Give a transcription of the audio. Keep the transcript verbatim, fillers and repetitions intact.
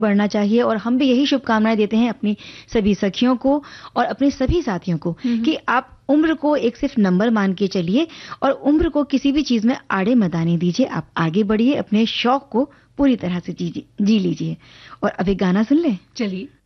बढ़ना चाहिए। और हम भी यही शुभकामनाएं देते हैं अपनी सभी सखियों को और अपने सभी साथियों को कि आप उम्र को एक सिर्फ नंबर मान के चलिए और उम्र को किसी भी चीज में आड़े मत आने दीजिए। आप आगे बढ़िए, अपने शौक को पूरी तरह से जी जी लीजिए। और अब एक गाना सुन ले। चलिए।